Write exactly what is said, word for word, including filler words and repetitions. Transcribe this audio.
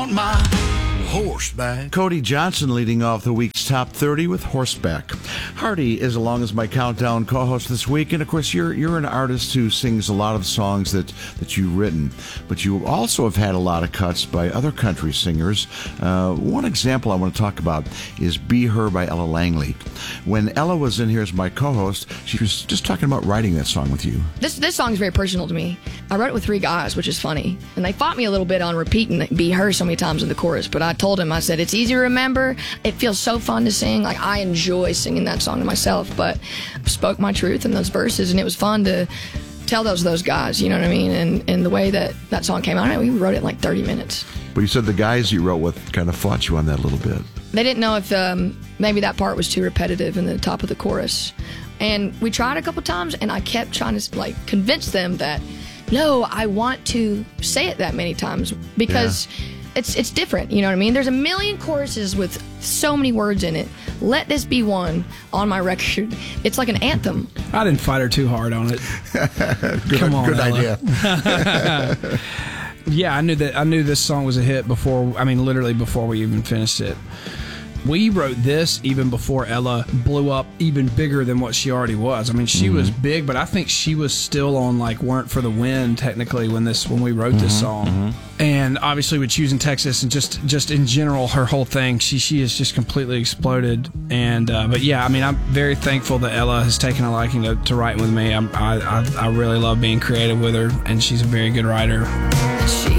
My horseback. Cody Johnson leading off the week's top thirty with Horseback. Hardy is along as my countdown co-host this week, and of course you're you're an artist who sings a lot of songs that, that you've written, but you also have had a lot of cuts by other country singers. Uh, one example I want to talk about is Be Her by Ella Langley. When Ella was in here as my co-host, she was just talking about writing that song with you. This this song's very personal to me. I wrote it with three guys, which is funny, and they fought me a little bit on repeating Be Her so many times in the chorus, but I told him, I said, it's easy to remember. It feels so fun to sing. Like, I enjoy singing that song to myself, but I spoke my truth in those verses, and it was fun to tell those those guys, you know what I mean? And, and the way that that song came out, we wrote it in like thirty minutes. But you said the guys you wrote with kind of fought you on that a little bit. They didn't know if um, maybe that part was too repetitive in the top of the chorus. And we tried a couple times, and I kept trying to like convince them that, no, I want to say it that many times because... Yeah. It's it's different, you know what I mean? There's a million choruses with so many words in it. Let this be one on my record. It's like an anthem. I didn't fight her too hard on it. good, Come on, good Ella. idea. Yeah, I knew that. I knew this song was a hit before. I mean, literally before we even finished it. We wrote this even before Ella blew up even bigger than what she already was. I mean, she mm-hmm. was big, but I think she was still on like Weren't for the Wind technically when this when we wrote mm-hmm. this song. Mm-hmm. And obviously with Choosing Texas and just just in general her whole thing, she she has just completely exploded. And uh, but yeah, I mean, I'm very thankful that Ella has taken a liking to, to writing with me. I'm, I, I I really love being creative with her, and she's a very good writer. She